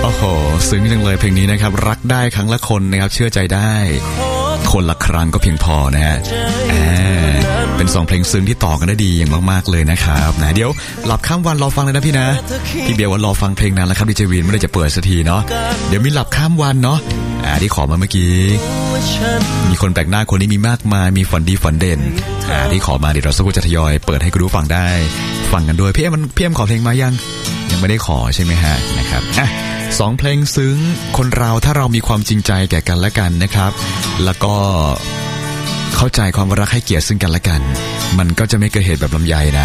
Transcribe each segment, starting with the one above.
โอ้โหซึ้งจังเลยเพลงนี้นะครับรักได้ครั้งละคนนะครับเชื่อใจได้คนละครั้งก็เพียงพอนะฮะเป็น2เพลงซึ้งที่ต่อกันได้ดีอย่างมากๆเลยนะครับนะเดี๋ยวหลับข้ามวันรอฟังเลยนะพี่นะพี่เบียร์ว่ารอฟังเพลงนั้นแล้วครับดีเจวินไม่ได้จะเปิดสักทีเนาะเดี๋ยวมีหลับข้ามวันเนาะที่ขอมาเมื่อกี้มีคนแปลกหน้าคนนี้มีมากมายมีฝันดีฝันเด่นที่ขอมาเดี๋ยวเราสักครู่จะทยอยเปิดให้คุณผู้ฟังได้ฟังกันด้วยพี่เอ็มขอเพลงมายังไม่ได้ขอใช่ไหมฮะนะครับ2เพลงซึ้งคนเราถ้าเรามีความจริงใจแก่กันและกันนะครับแล้วก็เข้าใจความรักให้เกียรติซึ่งกันและกันมันก็จะไม่เกิดเหตุแบบลำไยนะ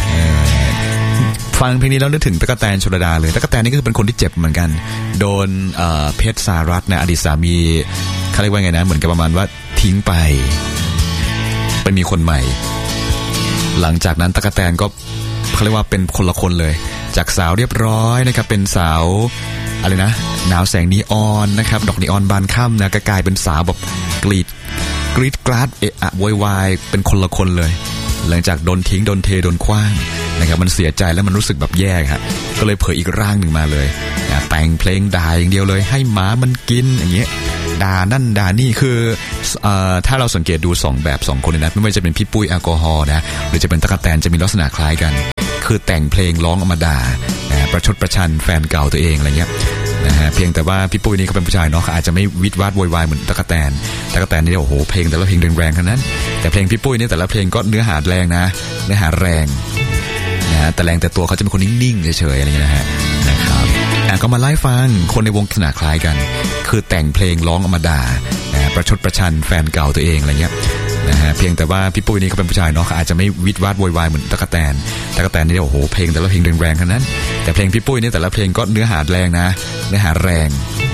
ฟังเพลงนี้แล้วนึกถึงตั๊กแตนชลดาเลยตั๊กแตนนี่ก็คือเป็นคนที่เจ็บเหมือนกันโดนเพชรสารัตน์นะอดีตสามีเขาเรียกว่าไงนะเหมือนกับประมาณว่าทิ้งไปเป็นมีคนใหม่หลังจากนั้นตั๊กแตนก็เขาเรียกว่าเป็นคนละคนเลยจากสาวเรียบร้อยนะครับเป็นสาวอะไรนะหนาวแสงนีออนนะครับดอกนีออนบานค่ำนะก็กลายเป็นสาวแบบกรีดกราดเอะอะโวยวายเป็นคนละคนเลยหลังจากโดนทิ้งโดนเทโดนขว้างนะครับมันเสียใจแล้วมันรู้สึกแบบแย่ครับก็เลยเผยอีกร่างหนึ่งมาเลยแต่งเพลงด่าอย่างเดียวเลยให้หมามันกินอย่างเงี้ยด่านั่นด่านี่คือถ้าเราสังเกตดู2แบบ2คนนะไม่ว่าจะเป็นพี่ปุ้ยแอลกอฮอล์นะหรือจะเป็นตั๊กแตนจะมีลักษณะคล้ายกันคือแต่งเพลงร้องออกมาด่าประชดประชันแฟนเก่าตัวเองอะไรเงี้ยนะฮะเพียงแต่ว่าพี่ปุ้ยนี่เขาเป็นผู้ชายเนาะเขาอาจจะไม่วิดวาดโวยวายเหมือนตั๊กแตนนี่โอ้โหเพลงแต่ละเพลงแรงๆทั้งนั้นแต่เพลงพี่ปุ้ยนี่แต่ละเพลงก็เนื้อหาแรงนะเนื้อหาแรงนะแต่แรงแต่ตัวเขาจะเป็นคนนิ่งๆเฉยๆอะไรเงี้ยนะฮะนะครับก็มาไล่ฟังคนในวงลักษณะคล้ายกันคือแต่งเพลงร้องออกมาด่าประชดประชันแฟนเก่าตัวเองอะไรเงี้ยนะฮะเพียงแต่ว่าพี่ปุ้ยนี่เขาเป็นผู้ชายเนาะเขาอาจจะไม่วิดวาดโวยวายเหมือนตั๊กแตนนี่โอ้โหเพลงแต่ละเพลงแรงๆทั้งนั้นแต่เพลงพี่ปุ้ยนี่แต่ละเพลงก็เนื้อหาแรงนะเนื้อหาแรง